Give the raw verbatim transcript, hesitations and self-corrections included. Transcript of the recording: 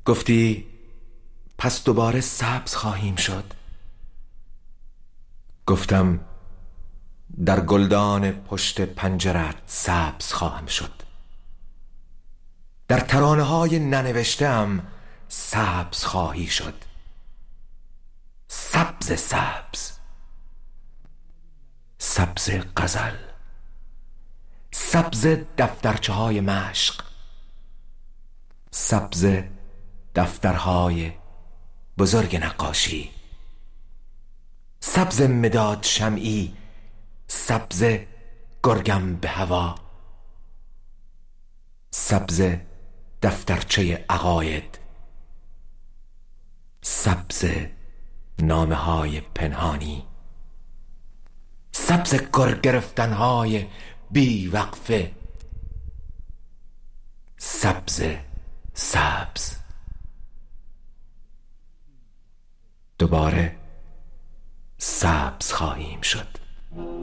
گفتی پس دوباره سبز خواهیم شد. گفتم در گلدان پشت پنجرت سبز خواهم شد. در ترانه های ننوشته‌ام سبز خواهی شد. سبز سبز، سبز غزل، سبز دفترچه های مشق، سبز دفترهای بزرگ نقاشی، سبز مداد شمعی، سبز گرگم به هوا، سبز دفترچه عقاید، سبز نامه های پنهانی، سبز گر گرفتن های بی وقفه، سبز سبز. دوباره سبز خواهیم شد.